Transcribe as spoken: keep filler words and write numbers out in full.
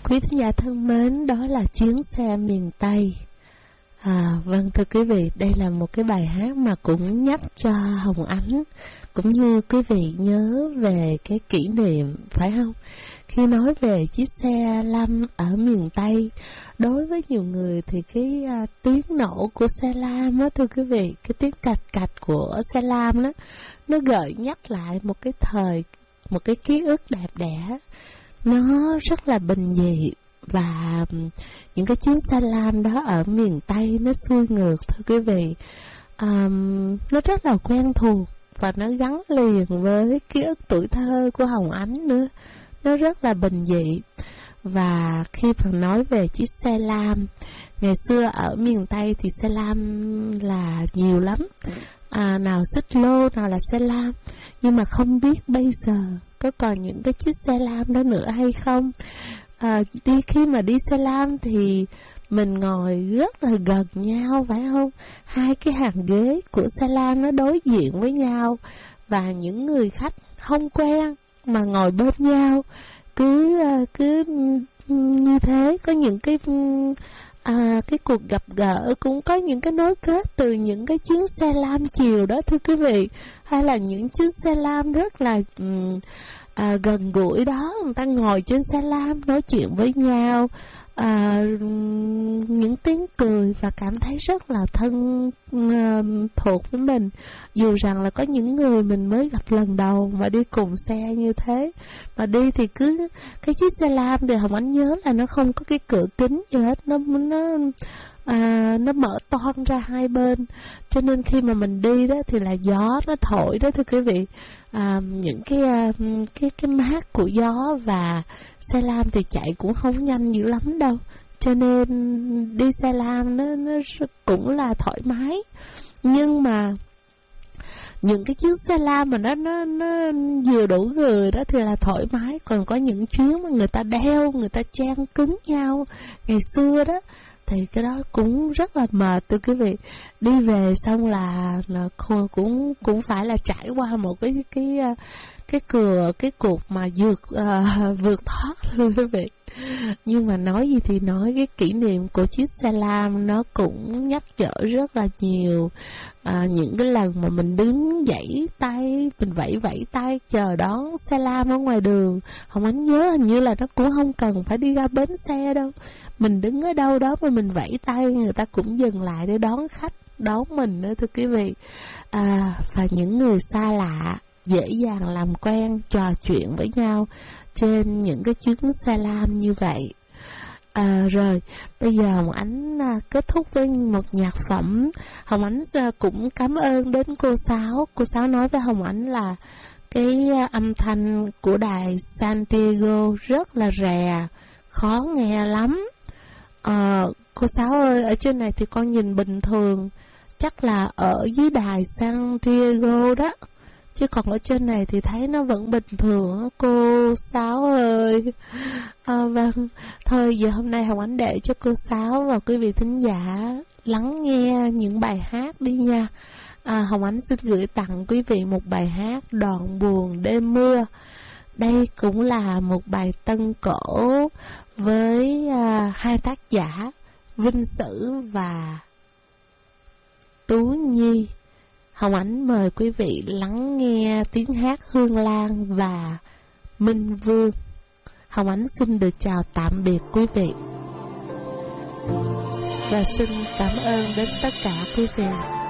Quý thính giả thân mến, đó là Chuyến xe miền Tây. À, vâng thưa quý vị, đây là một cái bài hát mà cũng nhắc cho Hồng Ánh cũng như quý vị nhớ về cái kỷ niệm, phải không? Khi nói về chiếc xe lam ở miền Tây, đối với nhiều người thì cái uh, tiếng nổ của xe lam đó thưa quý vị, cái tiếng cạch cạch của xe lam đó, nó gợi nhắc lại một cái thời, một cái ký ức đẹp đẽ. Nó rất là bình dị. Và những cái chuyến xe lam đó ở miền Tây nó xuôi ngược thưa quý vị, um, nó rất là quen thuộc và nó gắn liền với ký ức tuổi thơ của Hồng Ánh nữa. Nó rất là bình dị. Và khi mà nói về chiếc xe lam, ngày xưa ở miền Tây thì xe lam là nhiều lắm, à, nào xích lô, nào là xe lam. Nhưng mà không biết bây giờ có còn những cái chiếc xe lam đó nữa hay không. À, đi khi mà đi xe lam thì mình ngồi rất là gần nhau, phải không? Hai cái hàng ghế của xe lam nó đối diện với nhau, và những người khách không quen mà ngồi bên nhau, cứ cứ như thế. Có những cái à, cái cuộc gặp gỡ, cũng có những cái nối kết từ những cái chuyến xe lam chiều đó thưa quý vị, hay là những chiếc xe lam rất là um, À, gần gũi đó. Người ta ngồi trên xe lam nói chuyện với nhau, à, những tiếng cười và cảm thấy rất là thân uh, thuộc với mình. Dù rằng là có những người mình mới gặp lần đầu mà đi cùng xe như thế, mà đi thì cứ cái chiếc xe lam thì Hồng Ánh nhớ là nó không có cái cửa kính gì hết, nó nó À, nó mở toang ra hai bên, cho nên khi mà mình đi đó thì là gió nó thổi đó thưa quý vị, à, những cái cái cái mát của gió. Và xe lam thì chạy cũng không nhanh dữ lắm đâu, cho nên đi xe lam nó, nó cũng là thoải mái. Nhưng mà những cái chuyến xe lam mà nó nó nó vừa đủ người đó thì là thoải mái. Còn có những chuyến mà người ta đeo, người ta chen cứng nhau ngày xưa đó thì cái đó cũng rất là mệt thưa quý vị. Đi về xong là cũng cũng phải là trải qua một cái cái cái cửa cái cuộc mà vượt uh, vượt thoát thưa quý vị. Nhưng mà nói gì thì nói, cái kỷ niệm của chiếc xe lam nó cũng nhắc nhở rất là nhiều. À, những cái lần mà mình đứng vẫy tay, mình vẫy vẫy tay chờ đón xe lam ở ngoài đường. Hồng Ánh nhớ hình như là nó cũng không cần phải đi ra bến xe đâu, mình đứng ở đâu đó mà mình vẫy tay, người ta cũng dừng lại để đón khách, đón mình nữa thưa quý vị. À, và những người xa lạ dễ dàng làm quen, trò chuyện với nhau trên những cái chuyến xe lam như vậy. À, rồi bây giờ Hồng Ánh à, kết thúc với một nhạc phẩm. Hồng Ánh à, cũng cảm ơn đến cô Sáu. Cô Sáu nói với Hồng Ánh là cái à, âm thanh của đài San Diego rất là rè, khó nghe lắm. À, cô Sáu ơi, ở trên này thì con nhìn bình thường, chắc là ở dưới đài San Diego đó, chứ còn ở trên này thì thấy nó vẫn bình thường cô Sáu ơi. À, vâng, thôi giờ hôm nay Hồng Ánh để cho cô Sáu và quý vị thính giả lắng nghe những bài hát đi nha. À, Hồng Ánh xin gửi tặng quý vị một bài hát Đoạn buồn đêm mưa. Đây cũng là một bài tân cổ với à, hai tác giả Vinh Sử và Tú Nhi. Hồng Ánh mời quý vị lắng nghe tiếng hát Hương Lan và Minh Vương. Hồng Ánh xin được chào tạm biệt quý vị và xin cảm ơn đến tất cả quý vị.